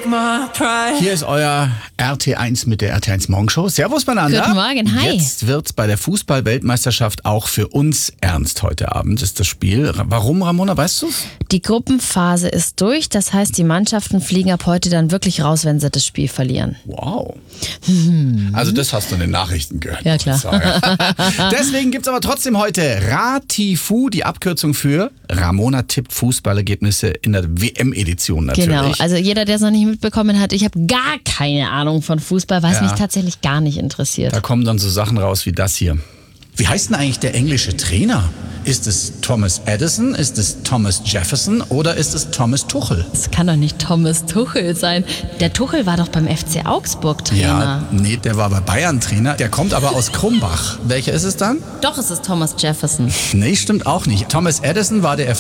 Hier ist euer RT1 mit der RT1 Morgenshow. Servus miteinander. Guten Morgen, hi. Jetzt wird's bei der Fußball-Weltmeisterschaft auch für uns ernst. Heute Abend ist das Spiel. Warum, Ramona, weißt du's? Die Gruppenphase ist durch, das heißt, die Mannschaften fliegen ab heute dann wirklich raus, wenn sie das Spiel verlieren. Wow. Also das hast du in den Nachrichten gehört. Ja, klar. Deswegen gibt's aber trotzdem heute Ratifu, die Abkürzung für Ramona tippt Fußballergebnisse in der WM-Edition natürlich. Genau, also jeder, der es noch nicht mitbekommen hat, ich habe gar keine Ahnung von Fußball, weil es mich tatsächlich gar nicht interessiert. Da kommen dann so Sachen raus wie das hier. Wie heißt denn eigentlich der englische Trainer? Ist es Thomas Edison, ist es Thomas Jefferson oder ist es Thomas Tuchel? Das kann doch nicht Thomas Tuchel sein. Der Tuchel war doch beim FC Augsburg Trainer. Ja, nee, der war bei Bayern Trainer. Der kommt aber aus Krumbach. Welcher ist es dann? Doch, es ist Thomas Jefferson. Nee, stimmt auch nicht. Thomas Edison war der